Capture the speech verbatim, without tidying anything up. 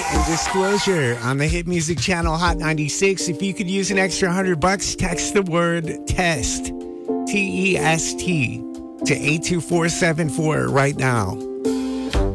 And disclosure on the Hit Music Channel Hot ninety-six. If you could use an extra hundred bucks, text the word test, T E S T, to eight two four seven four right now.